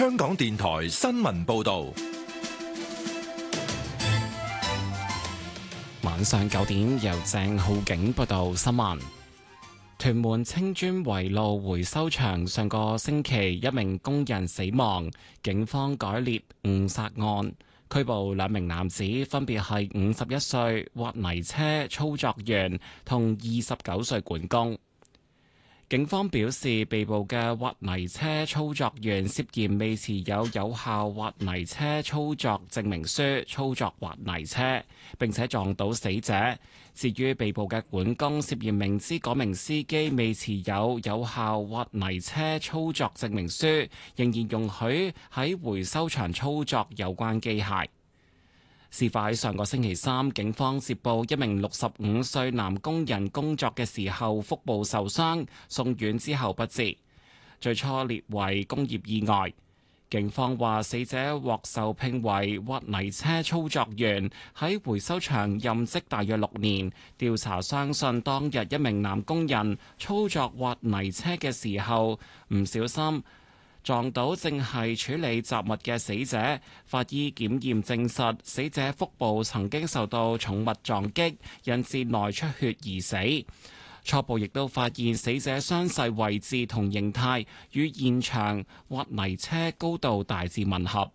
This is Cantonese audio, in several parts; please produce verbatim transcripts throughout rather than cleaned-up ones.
香港電台新聞報道。 晚上九點，由鄭浩景報道新聞。屯門青磚圍路回收場上個星期一名工人死亡，警方改列誤殺案，拘捕兩名男子，分別係五十一歲挖泥車操作員同二十九歲管工。警方表示，被捕嘅挖泥車操作員涉嫌未持有有效挖泥車操作證明書操作挖泥車，並且撞到死者。至於被捕嘅管工，涉嫌明知嗰名司機未持有有效挖泥車操作證明書，仍然容許喺回收場操作有關機械。事發喺上個星期三，警方接報一名六十五歲男工人工作嘅時候腹部受傷，送院之後不治，最初列為工業意外。警方話，死者獲受聘為挖泥車操作員，喺回收場任職大約六年。調查相信當日一名男工人操作挖泥車嘅時候唔小心撞到正係處理雜物嘅死者，法醫檢驗證實死者腹部曾經受到重物撞擊，引致內出血而死。初步亦都發現死者傷勢位置同形態與現場挖泥車高度大致吻合。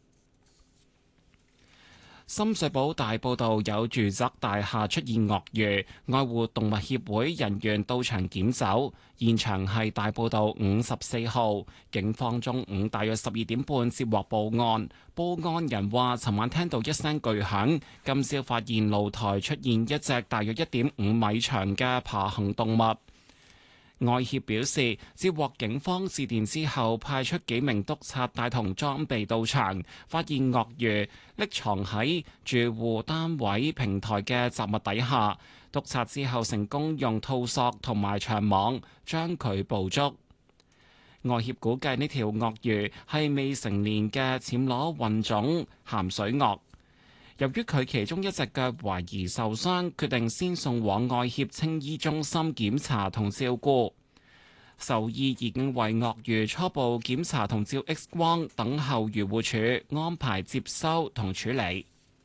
深水埗大埔道有住宅大廈出現鱷魚，愛護動物協會人員到場檢走，現場係大埔道五十四號。警方中午大約十二點半接獲報案，報案人話尋晚聽到一聲巨響，今朝發現露台出現一隻大約一點五米長嘅爬行動物。外協表示，接獲警方致電之後，派出幾名督察帶同裝備到場，發現鱷魚匿藏喺住戶單位平台嘅雜物底下。督察之後成功用套索同埋長網將佢捕捉。外協估計呢條鱷魚係未成年嘅暹羅混種鹹水鱷。由於佢其中一隻腳懷疑受傷，決定先送往愛協青衣中心檢查同照顧。獸醫已經為鱷魚初步檢查同照 X 光，等候漁護署安排接收同處理。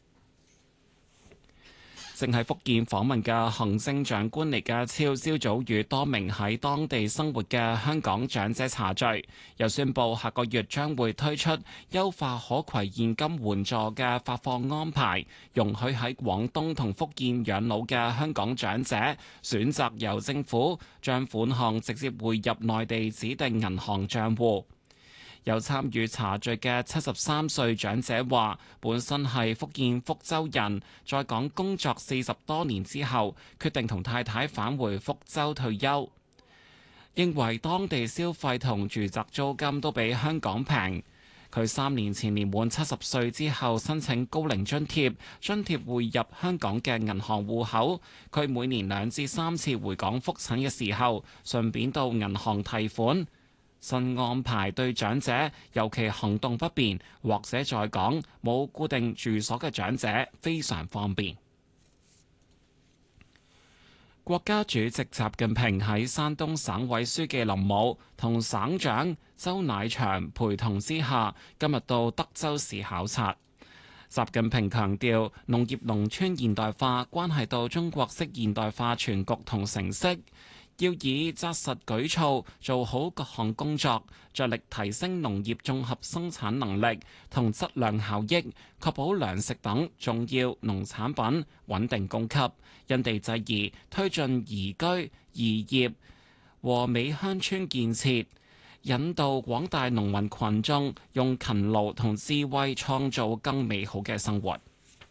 正喺福建訪問嘅行政長官李家超，朝早與多名喺當地生活嘅香港長者茶聚，又宣布下個月將會推出優化可攜現金援助嘅發放安排，容許喺廣東同福建養老嘅香港長者選擇由政府將款項直接匯入內地指定銀行帳戶。有參與茶聚嘅七十三歲長者話，本身係福建福州人，在港工作四十多年之後，決定同太太返回福州退休，認為當地消費同住宅租金都比香港平。佢三年前年滿七十歲之後申請高齡津貼，津貼匯入香港嘅銀行戶口。佢每年兩至三次回港覆診嘅時候，順便到銀行提款。新安排對長者，尤其行動不便或者在港冇固定住所嘅長者非常方便。國家主席習近平喺山東省委書記林武同省長周乃祥陪同之下，今日到德州市考察。習近平強調，農業農村現代化關係到中國式現代化全局同成色。要以紮實舉措做好各項工作，着力提升農業綜合生產能力同質量效益，確保糧食等重要農產品穩定供給，因地制宜推進宜居宜業和美鄉村建設，引導廣大農民群眾用勤勞同智慧創造更美好嘅生活。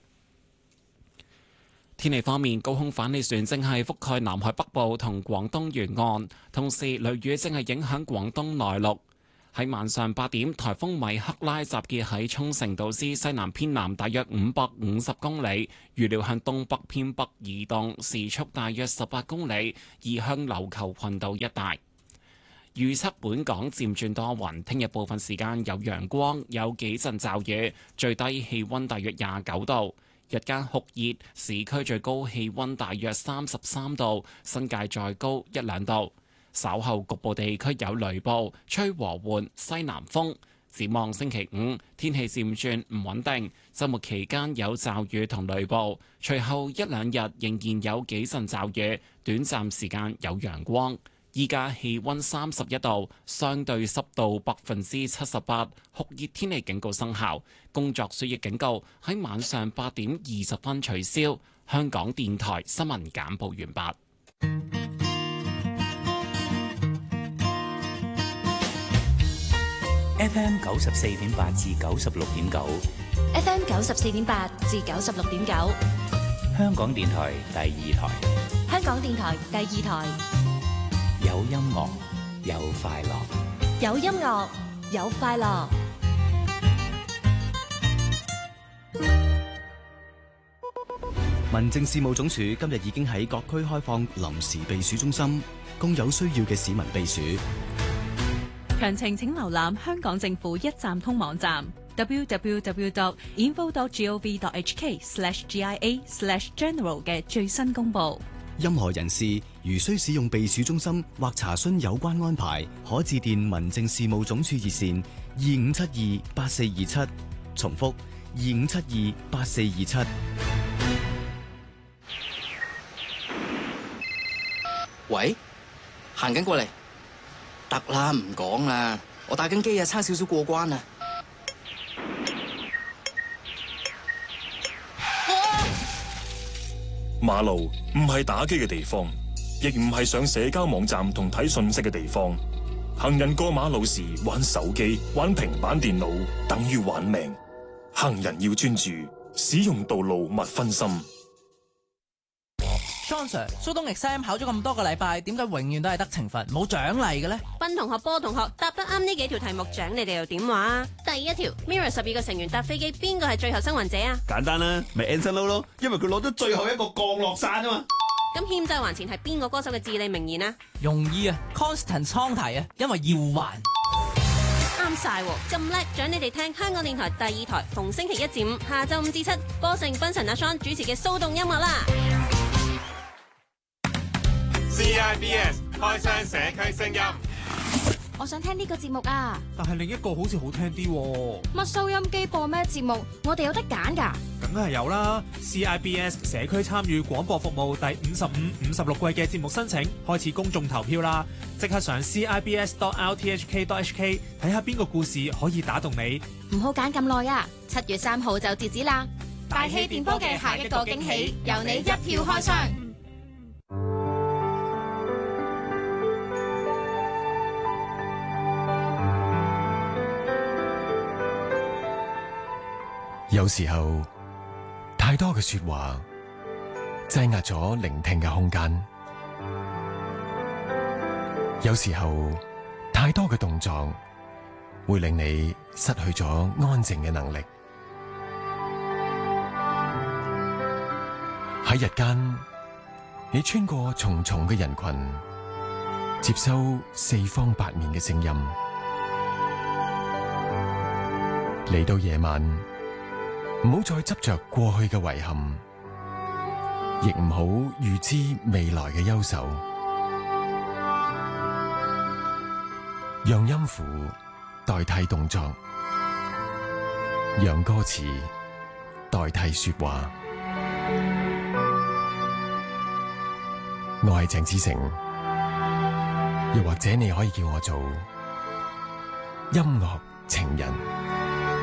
天氣方面，高空反氣旋正係覆蓋南海北部同廣東沿岸，同時雷雨正係影響廣東內陸。喺晚上八點，颱風米克拉集結喺沖繩島之西南偏南大約五百五十公里，預料向東北偏北移動，時速大約十八公里，移向琉球群島一帶。預測本港漸轉多雲，聽日部分時間有陽光，有幾陣驟雨，最低氣溫大約廿九度。日間酷熱，市區最高氣溫大約三十三度，新界再高一兩度。稍後局部地區有雷暴，吹和緩西南風。 展望星期五，天氣漸轉唔穩定，週末期間有驟雨同雷暴，隨後一兩日仍然有幾陣驟雨，短暫時間有陽光。依家氣溫三十一度，相對濕度百分之七十八，酷熱天氣警告生效，工作暑熱警告喺晚上八點二十分取消。香港電台新聞簡報完畢。 F M 九十四點八至九十六點九 ，F M 九十四點八至九十六點九， 香港電台第二台， 香港電台第二台， 有音樂，有快樂， 有音樂，有快樂。 民政事務總署今日已經喺各區開放臨時避暑中心，供有需要嘅市民避暑。 詳情請瀏覽香港政府一站通網站 double-u double-u double-u dot info dot gov dot h k slash g i a slash general 嘅最新公佈。 任何人士如需使用避暑中心或查詢有關安排，可致電民政事務總署熱線二五七二八四二七，重複二五七二八四二七。 喂，行緊過嚟。得啦，唔講啦，我打緊機啊，差少少過關啊！ 馬路唔係打機嘅地方，亦唔係上社交網站同睇信息嘅地方。行人過馬路時玩手機、玩平板電腦，等於玩命。行人要專注，使用道路勿分心。 John Sir， 蘇東 exam 考咗咁多個禮拜，點解永遠都係得懲罰冇獎勵嘅咧？ 斌同學、波同學答得啱呢幾條題目，獎你哋又點話？第一條 Mirror 十二個成員搭飛機，邊個係最後生還者啊？ 簡單啦，咪 Anson Lo 咯，因為佢攞咗最後一個降落傘啊嘛。 咁欠債還錢係邊個歌手嘅至理名言啊？ 容易啊 ，Constant 倉提啊，因為要還。 啱晒，咁叻，獎你哋聽香港電台第二台，逢星期一至五下晝五至七，波成斌神阿 Sean 主持嘅騷動音樂啦。 C I B S 開箱社區聲音， 我想聽呢個節目啊， 但係另一個好似好聽啲喎。 乜收音機播咩節目？我哋有得揀㗎。 梗係有啦 ！C I B S 社區參與廣播服務第五十五、五十六季嘅節目申請開始公眾投票啦！即刻上 C I B S dot r t h k dot h k 睇下邊個故事可以打動你。 唔好揀咁耐啊！七月三號就截止啦！大氣電波嘅下一個驚喜，由你一票開箱。 有時候，太多嘅說話擠壓咗聆聽嘅空間；有時候，太多嘅動作會令你失去咗安靜嘅能力。喺日間，你穿過重重嘅人群，接收四方八面嘅聲音；嚟到夜晚，唔好再執着過去嘅遺憾，亦唔好預知未來嘅憂愁。讓音符代替動作，讓歌詞代替說話。我係鄭子誠，又或者你可以叫我做音樂情人。